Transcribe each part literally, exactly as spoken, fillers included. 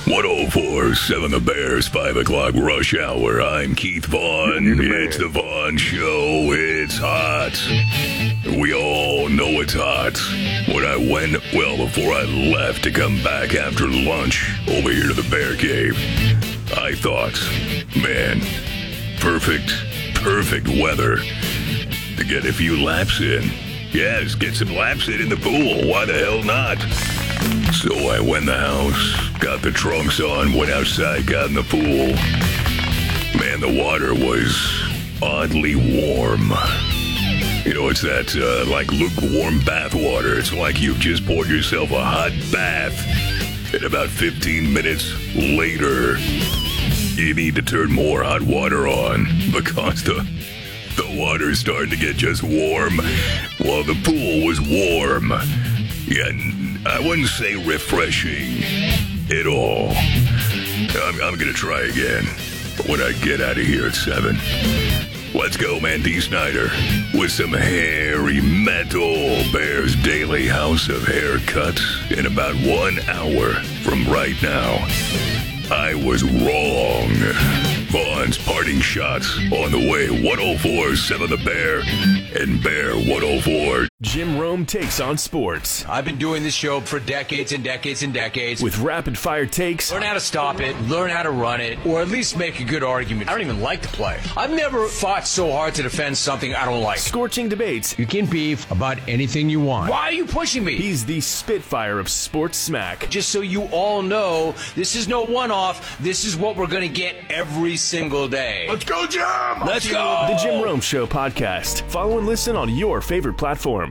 one oh four point seven The Bears, five o'clock rush hour. I'm Keith Vaughn. It's the Vaughn Show. It's hot. We all know it's hot. When I went, well, before I left to come back after lunch over here to the Bear Cave, I thought, man, perfect, perfect weather to get a few laps in. Yes, get some laps in in the pool. Why the hell not? So I went in the house, got the trunks on, went outside, got in the pool. Man, the water was oddly warm. You know, it's that, uh, like, lukewarm bath water. It's like you've just poured yourself a hot bath. And about fifteen minutes later, you need to turn more hot water on because the, the water's starting to get just warm while the pool was warm. Yeah, I wouldn't say refreshing at all. I'm, I'm going to try again when I get out of here at seven. Let's go, man. D. Snyder with some hairy metal. Bears Daily House of Haircuts in about one hour from right now. I was wrong. Vaughn's parting shots on the way. one oh four point seven The Bear and Bear one oh four. Jim Rome takes on sports. I've been doing this show for decades and decades and decades. With rapid-fire takes. Learn how to stop it, learn how to run it, or at least make a good argument. I don't even like the play. I've never fought so hard to defend something I don't like. Scorching debates. You can beef about anything you want. Why are you pushing me? He's the Spitfire of sports smack. Just so you all know, this is no one-off. This is what we're going to get every single day. Let's go, Jim! Let's go! The Jim Rome Show podcast. Follow and listen on your favorite platform.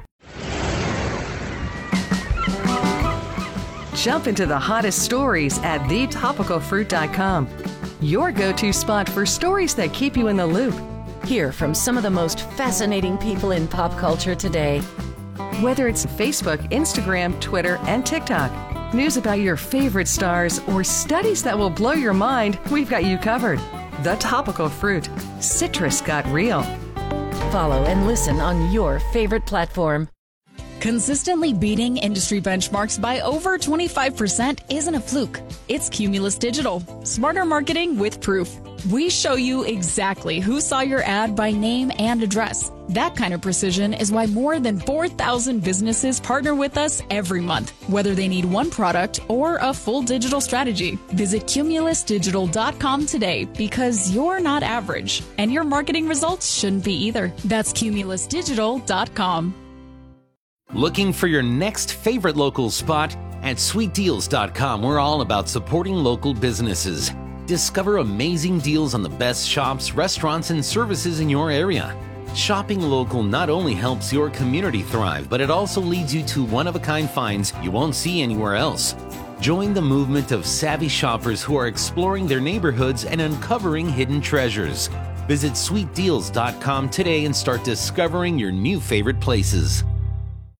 Jump into the hottest stories at the topical fruit dot com. Your go-to spot for stories that keep you in the loop. Hear from some of the most fascinating people in pop culture today. Whether it's Facebook, Instagram, Twitter, and TikTok, news about your favorite stars, or studies that will blow your mind, we've got you covered. The Topical Fruit. Citrus got real. Follow and listen on your favorite platform. Consistently beating industry benchmarks by over twenty-five percent isn't a fluke. It's Cumulus Digital. Smarter marketing with proof. We show you exactly who saw your ad by name and address. That kind of precision is why more than four thousand businesses partner with us every month, whether they need one product or a full digital strategy. Visit cumulus digital dot com today because you're not average, and your marketing results shouldn't be either. That's cumulus digital dot com. Looking for your next favorite local spot? At sweet deals dot com, we're all about supporting local businesses. Discover amazing deals on the best shops, restaurants, and services in your area. Shopping local not only helps your community thrive, but it also leads you to one-of-a-kind finds you won't see anywhere else. Join the movement of savvy shoppers who are exploring their neighborhoods and uncovering hidden treasures. Visit sweet deals dot com today and start discovering your new favorite places.